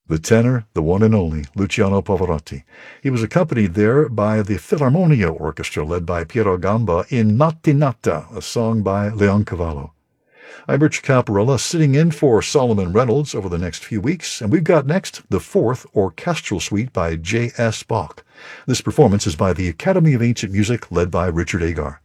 The tenor, the one and only, Luciano Pavarotti. He was accompanied there by the Filarmonia Orchestra led by Piero Gamba in Mattinata, a song by Leoncavallo. I'm Rich Caparella, sitting in for Solomon Reynolds over the next few weeks, and we've got next the Fourth Orchestral Suite by J.S. Bach. This performance is by the Academy of Ancient Music led by Richard Agar.